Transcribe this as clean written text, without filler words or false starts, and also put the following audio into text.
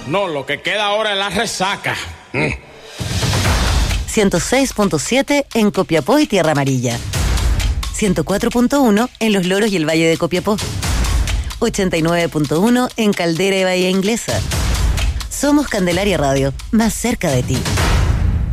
No, lo que queda ahora es la resaca. 106.7 en Copiapó y Tierra Amarilla. 104.1 en Los Loros y el Valle de Copiapó. 89.1 en Caldera y Bahía Inglesa. Somos Candelaria Radio, más cerca de ti.